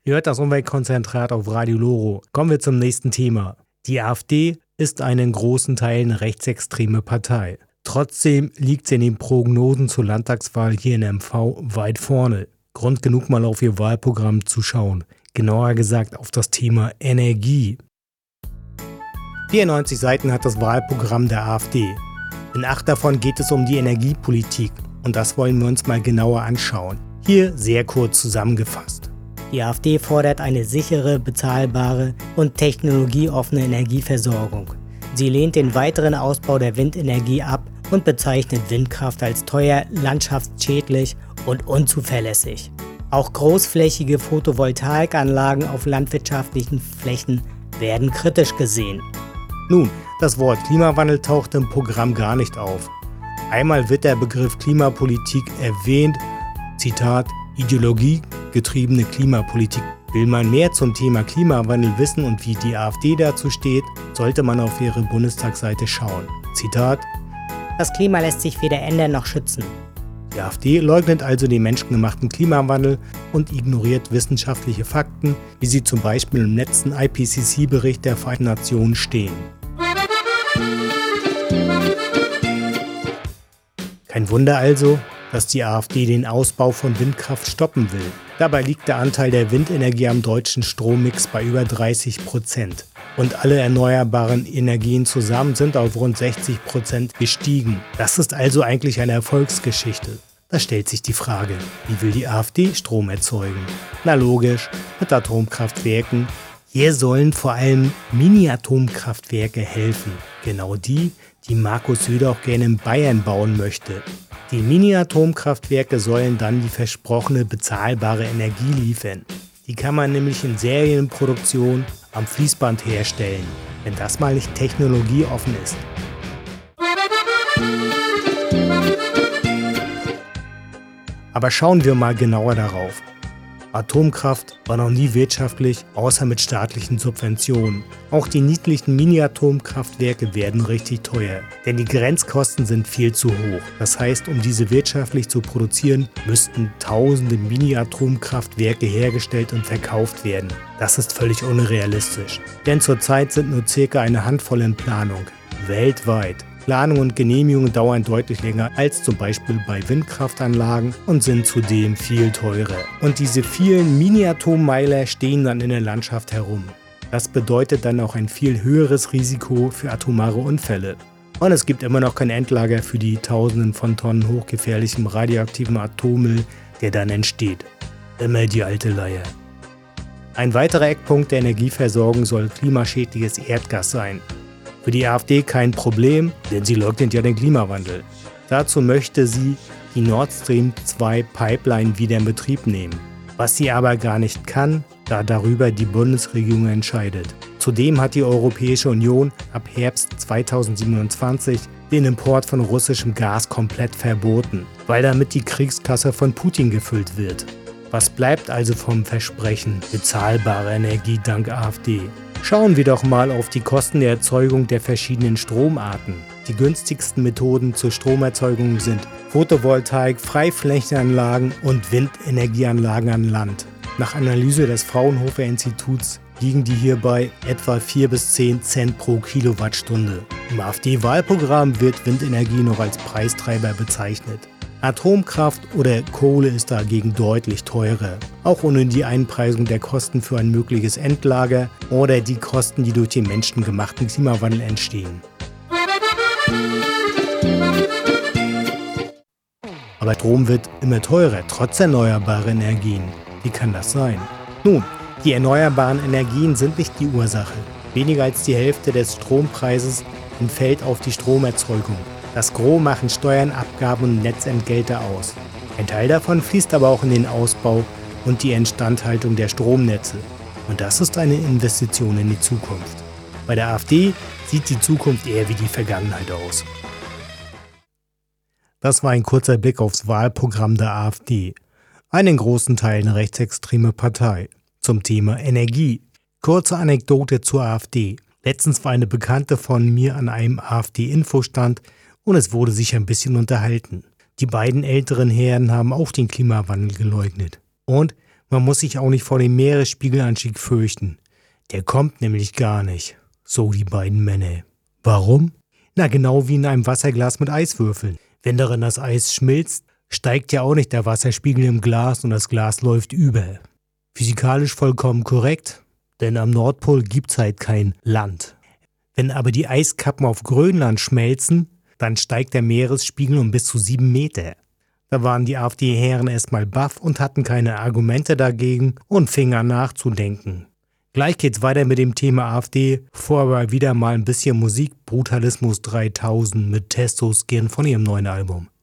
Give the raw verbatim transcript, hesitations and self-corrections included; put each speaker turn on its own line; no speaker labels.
Ihr hört das Umweltkonzentrat auf Radio Loro. Kommen wir zum nächsten Thema. Die AfD ist eine in großen Teilen rechtsextreme Partei. Trotzdem liegt sie in den Prognosen zur Landtagswahl hier in M V weit vorne. Grund genug, mal auf ihr Wahlprogramm zu schauen. Genauer gesagt auf das Thema Energie. vierundneunzig Seiten hat das Wahlprogramm der AfD. In acht davon geht es um die Energiepolitik und das wollen wir uns mal genauer anschauen. Hier sehr kurz zusammengefasst.
Die AfD fordert eine sichere, bezahlbare und technologieoffene Energieversorgung. Sie lehnt den weiteren Ausbau der Windenergie ab und bezeichnet Windkraft als teuer, landschaftsschädlich und unzuverlässig. Auch großflächige Photovoltaikanlagen auf landwirtschaftlichen Flächen werden kritisch gesehen.
Nun, das Wort Klimawandel taucht im Programm gar nicht auf. Einmal wird der Begriff Klimapolitik erwähnt, Zitat, ideologiegetriebene Klimapolitik. Will man mehr zum Thema Klimawandel wissen und wie die AfD dazu steht, sollte man auf ihre Bundestagsseite schauen. Zitat,
das Klima lässt sich weder ändern noch schützen.
Die AfD leugnet also den menschengemachten Klimawandel und ignoriert wissenschaftliche Fakten, wie sie zum Beispiel im letzten I P C C-Bericht der Vereinten Nationen stehen. Kein Wunder also, dass die AfD den Ausbau von Windkraft stoppen will. Dabei liegt der Anteil der Windenergie am deutschen Strommix bei über dreißig Prozent. Und alle erneuerbaren Energien zusammen sind auf rund sechzig Prozent gestiegen. Das ist also eigentlich eine Erfolgsgeschichte. Da stellt sich die Frage, wie will die AfD Strom erzeugen? Na logisch, mit Atomkraftwerken. Hier sollen vor allem Mini-Atomkraftwerke helfen. Genau die, die Markus Söder auch gerne in Bayern bauen möchte. Die Mini-Atomkraftwerke sollen dann die versprochene bezahlbare Energie liefern. Die kann man nämlich in Serienproduktion am Fließband herstellen, wenn das mal nicht technologieoffen ist. Aber schauen wir mal genauer darauf. Atomkraft war noch nie wirtschaftlich, außer mit staatlichen Subventionen. Auch die niedlichen Mini-Atomkraftwerke werden richtig teuer, denn die Grenzkosten sind viel zu hoch. Das heißt, um diese wirtschaftlich zu produzieren, müssten tausende Mini-Atomkraftwerke hergestellt und verkauft werden. Das ist völlig unrealistisch, denn zurzeit sind nur circa eine Handvoll in Planung, weltweit. Planung und Genehmigungen dauern deutlich länger als zum Beispiel bei Windkraftanlagen und sind zudem viel teurer. Und diese vielen Mini-Atommeiler stehen dann in der Landschaft herum. Das bedeutet dann auch ein viel höheres Risiko für atomare Unfälle. Und es gibt immer noch kein Endlager für die Tausenden von Tonnen hochgefährlichem radioaktiven Atommüll, der dann entsteht. Immer die alte Leier. Ein weiterer Eckpunkt der Energieversorgung soll klimaschädliches Erdgas sein. Für die AfD kein Problem, denn sie leugnet ja den Klimawandel. Dazu möchte sie die Nord Stream zwei Pipeline wieder in Betrieb nehmen. Was sie aber gar nicht kann, da darüber die Bundesregierung entscheidet. Zudem hat die Europäische Union ab Herbst zweitausendsiebenundzwanzig den Import von russischem Gas komplett verboten, weil damit die Kriegskasse von Putin gefüllt wird. Was bleibt also vom Versprechen bezahlbarer Energie dank AfD? Schauen wir doch mal auf die Kosten der Erzeugung der verschiedenen Stromarten. Die günstigsten Methoden zur Stromerzeugung sind Photovoltaik, Freiflächenanlagen und Windenergieanlagen an Land. Nach Analyse des Fraunhofer Instituts liegen die hierbei etwa vier bis zehn Cent pro Kilowattstunde. Im AfD-Wahlprogramm wird Windenergie noch als Preistreiber bezeichnet. Atomkraft oder Kohle ist dagegen deutlich teurer, auch ohne die Einpreisung der Kosten für ein mögliches Endlager oder die Kosten, die durch den menschengemachten Klimawandel entstehen. Aber Strom wird immer teurer, trotz erneuerbarer Energien. Wie kann das sein? Nun, die erneuerbaren Energien sind nicht die Ursache. Weniger als die Hälfte des Strompreises entfällt auf die Stromerzeugung. Das Gros machen Steuern, Abgaben und Netzentgelte aus. Ein Teil davon fließt aber auch in den Ausbau und die Instandhaltung der Stromnetze. Und das ist eine Investition in die Zukunft. Bei der AfD sieht die Zukunft eher wie die Vergangenheit aus. Das war ein kurzer Blick aufs Wahlprogramm der AfD. Eine in großen Teilen rechtsextreme Partei. Zum Thema Energie. Kurze Anekdote zur AfD. Letztens war eine Bekannte von mir an einem AfD-Infostand und es wurde sich ein bisschen unterhalten. Die beiden älteren Herren haben auch den Klimawandel geleugnet. Und Man muss sich auch nicht vor dem Meeresspiegelanstieg fürchten. Der kommt nämlich gar nicht, so die beiden Männer. Warum? Na, genau wie in einem Wasserglas mit Eiswürfeln. Wenn darin das Eis schmilzt, steigt ja auch nicht der Wasserspiegel im Glas und das Glas läuft über. Physikalisch vollkommen korrekt, denn am Nordpol gibt's halt kein Land. Wenn aber die Eiskappen auf Grönland schmelzen, dann steigt der Meeresspiegel um bis zu sieben Meter. Da waren die AfD-Herren erstmal baff und hatten keine Argumente dagegen und fingen an nachzudenken. Gleich geht's weiter mit dem Thema AfD, vorher wieder mal ein bisschen Musik, Brutalismus dreitausend mit Testo-Skin von ihrem neuen Album.